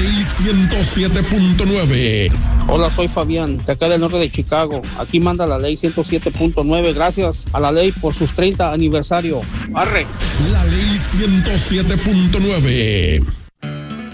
ley 107.9. Hola, soy Fabián, de acá del norte de Chicago. Aquí manda la ley 107.9. Gracias a la ley por sus 30 aniversario. ¡Arre! La ley 107.9.